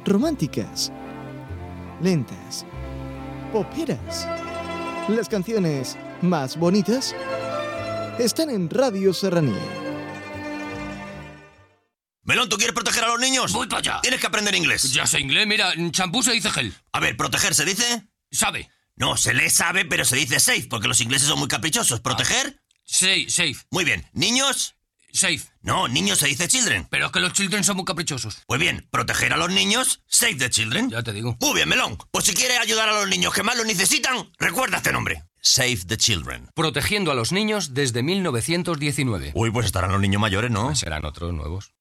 románticas, lentas, poperas. Las canciones más bonitas están en Radio Serranía. Melón, ¿tú quieres proteger a los niños? Voy para allá. Tienes que aprender inglés. Ya sé inglés, mira, champú se dice gel. A ver, ¿proteger se dice? Sabe. No, se lee sabe, pero se dice safe, porque los ingleses son muy caprichosos. ¿Proteger? Safe. Muy bien. ¿Niños? Safe. No, niños se dice children. Pero es que los children son muy caprichosos. Pues bien, proteger a los niños, save the children. Ya te digo. Muy bien, Melón. Pues si quieres ayudar a los niños que más lo necesitan, recuerda este nombre. Save the children. Protegiendo a los niños desde 1919. Uy, pues estarán los niños mayores, ¿no? Serán otros nuevos.